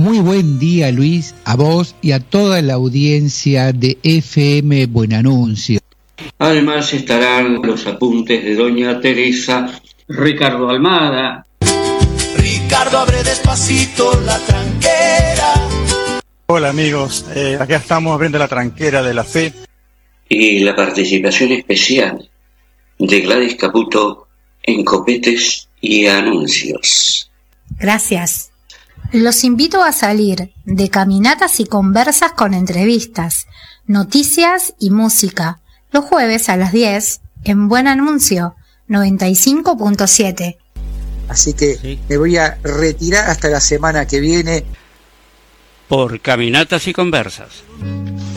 Muy buen día, Luis, a vos y a toda la audiencia de FM Buen Anuncio. Además estarán los apuntes de doña Teresa, Ricardo Almada. Ricardo, abre despacito la tranquera. Hola amigos, acá estamos abriendo la tranquera de la fe. Y la participación especial de Gladys Caputo en Copetes y Anuncios. Gracias. Los invito a salir de caminatas y conversas con entrevistas, noticias y música, los jueves a las 10 en Buen Anuncio 95.7. Así que me voy a retirar hasta la semana que viene. Por Caminatas y Conversas.